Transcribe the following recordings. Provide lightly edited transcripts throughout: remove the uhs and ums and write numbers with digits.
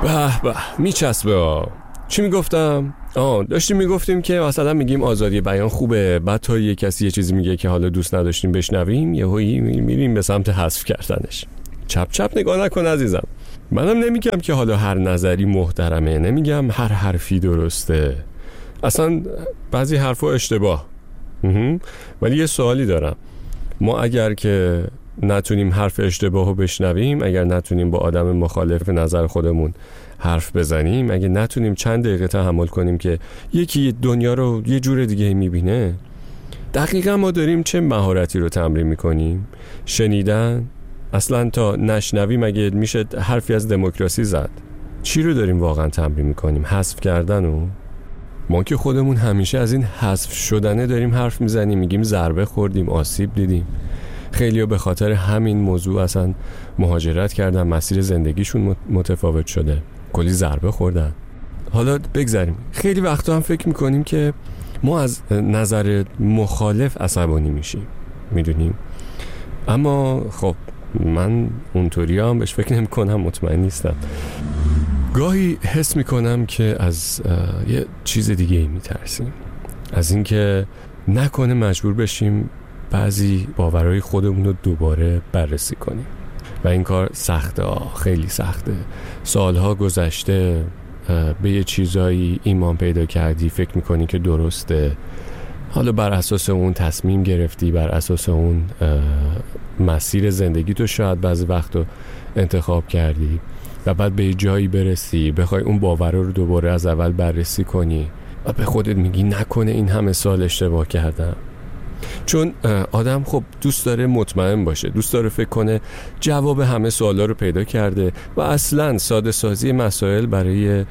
به میچسبه. چی میگفتم؟ داشتیم میگفتیم که مثلا میگیم آزادی بیان خوبه، بعد تا یه کسی یه چیزی میگه که حالا دوست نداشتیم بشنویم، یهویی میریم به سمت حذف کردنش. چپ چپ نگاه نکن عزیزم. منم نمیگم که حالا هر نظری محترمه، نمیگم هر حرفی درسته، اصلا بعضی حرفا اشتباه. ولی یه سوالی دارم. ما اگر که نتونیم حرف اشتباهو بشنویم، اگر نتونیم با آدم مخالف نظر خودمون حرف بزنیم، اگه نتونیم چند دقیقه تحمل کنیم که یکی دنیا رو یه جور دیگه میبینه، دقیقا ما داریم چه مهارتی رو تمرین میکنیم؟ شنیدن؟ اصلا تا نشنویم اگه میشه حرفی از دموکراسی زد. چی رو داریم واقعا تمرین میکنیم؟ حذف کردن رو؟ ما که خودمون همیشه از این حذف شدنه داریم حرف میزنیم، میگیم ضربه خوردیم، آسیب دیدیم. خیلی‌ها به خاطر همین موضوع اصلا مهاجرت کردن، مسیر زندگیشون متفاوت شده، کلی ضربه خوردن. حالا بگذاریم. خیلی وقتا هم فکر میکنیم که ما از نظر مخالف عصبانی میشیم، میدونیم. اما خب من اونطوری هم بهش فکر نمی کنم، مطمئن نیستم. گاهی حس میکنم که از یه چیز دیگه ای میترسیم، از اینکه نکنه مجبور بشیم بعضی باورهای خودمون رو دوباره بررسی کنیم و این کار سخته، خیلی سخته. سالها گذشته به یه چیزایی ایمان پیدا کردی، فکر میکنی که درسته، حالا بر اساس اون تصمیم گرفتی، بر اساس اون مسیر زندگی تو شاید بعضی وقت رو انتخاب کردی و بعد به جایی برسی بخوای اون باور رو دوباره از اول بررسی کنی و به خودت میگی نکنه این همه سال اشتباه کردم. چون آدم خب دوست داره مطمئن باشه، دوست داره فکر کنه جواب همه سوالا رو پیدا کرده و اصلا ساده سازی مسائل برای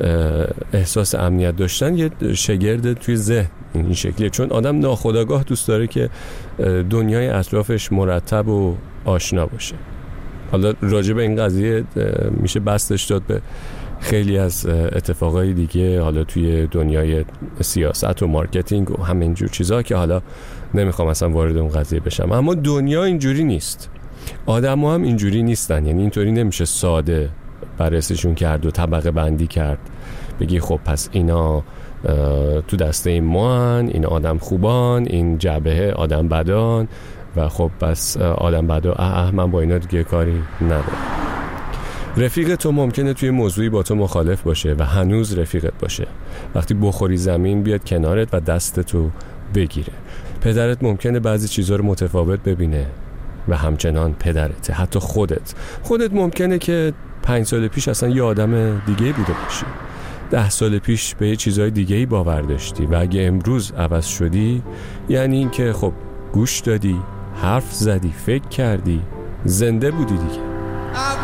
احساس امنیت داشتن یه شگرد توی ذهن این شکلیه. چون آدم ناخودآگاه دوست داره که دنیای اطرافش مرتب و آشنا باشه. حالا راجع به این قضیه میشه بستش داد به خیلی از اتفاقای دیگه، حالا توی دنیای سیاست و مارکتینگ و همینجور چیزا که حالا نمیخوام اصلا وارد اون قضیه بشم. اما دنیا اینجوری نیست، آدم ها هم اینجوری نیستن. یعنی اینطوری نمیشه ساده بررسیشون کرد و طبقه بندی کرد، بگی خب پس اینا تو دسته این ما هن، این آدم خوبان، این جبهه آدم بدان و خب پس آدم بدا من با اینا دیگه کاری ندارم. رفیق تو ممکنه توی موضوعی با تو مخالف باشه و هنوز رفیقت باشه. وقتی بخوری زمین بیاد کنارت و دستتو بگیره. پدرت ممکنه بعضی چیزا رو متفاوت ببینه و همچنان پدرته. حتی خودت ممکنه که 5 سال پیش اصلا یه آدم دیگه بوده باشی، 10 سال پیش به یه چیزای دیگه‌ای باور داشتی و اگه امروز عوض شدی یعنی این که خب گوش دادی، حرف زدی، فکر کردی، زنده بودی دیگه.